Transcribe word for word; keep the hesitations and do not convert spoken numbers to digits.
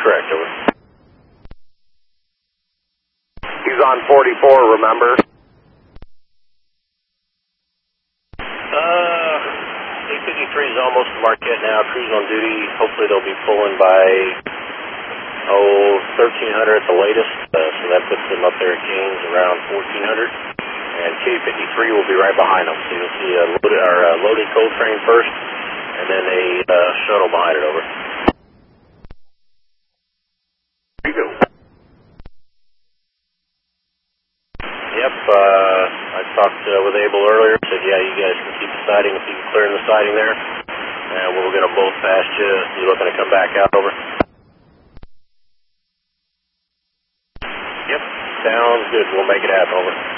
correct, over. He's on forty-four, remember? Uh, eight fifty-three is almost to Marquette now, crews on duty. Hopefully they'll be pulling by, oh, thirteen hundred at the latest, uh, so that puts them up there at Kings around fourteen hundred. And K fifty-three will be right behind them, so you'll see a loaded, or a loaded coal train first, and then a uh, shuttle behind it, over. Here you go. Yep, uh, I talked uh, with Abel earlier, said, yeah, you guys can keep the siding if you can clear the siding there, and we'll get them both past you. You looking to come back out, over? Yep, sounds good. We'll make it happen, over.